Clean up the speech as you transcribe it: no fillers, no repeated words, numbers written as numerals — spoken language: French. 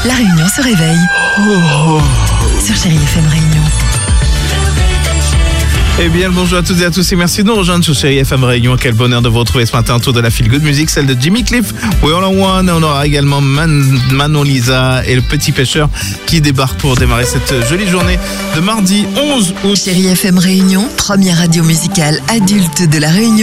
La Réunion se réveille. Sur Chérie FM Réunion. Eh bien, bonjour à toutes et à tous et merci de nous rejoindre sur Chérie FM Réunion. Quel bonheur de vous retrouver ce matin autour de la Feel Good Music, celle de Jimmy Cliff, We All On One. On aura également Manon Lisa et le Petit Pêcheur qui débarquent pour démarrer cette jolie journée de mardi 11 août. Chérie FM Réunion, première radio musicale adulte de la Réunion.